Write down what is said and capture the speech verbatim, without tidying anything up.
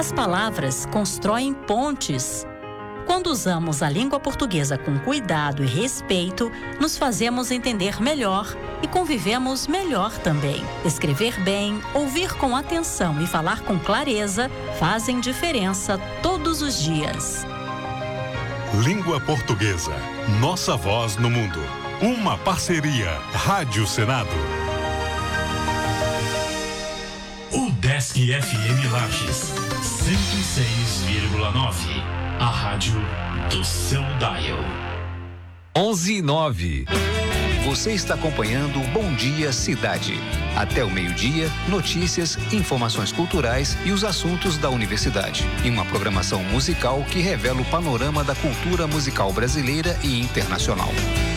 As palavras constroem pontes. Quando usamos a língua portuguesa com cuidado e respeito, nos fazemos entender melhor e convivemos melhor também. Escrever bem, ouvir com atenção e falar com clareza fazem diferença todos os dias. Língua Portuguesa. Nossa voz no mundo. Uma parceria. Rádio Senado. O Desk F M Lages, cento e seis vírgula nove. A rádio do seu dial. onze e nove. Você está acompanhando o Bom Dia Cidade. Até o meio-dia, notícias, informações culturais e os assuntos da universidade. E uma programação musical que revela o panorama da cultura musical brasileira e internacional.